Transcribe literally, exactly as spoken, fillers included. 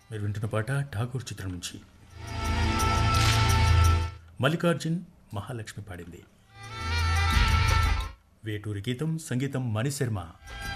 మీరు వింటున్న పాట ఠాగూర్ చిత్రం నుంచి మల్లికార్జున్ మహాలక్ష్మి పాడింది. వేటూరి గీతం, సంగీతం మణిశర్మ.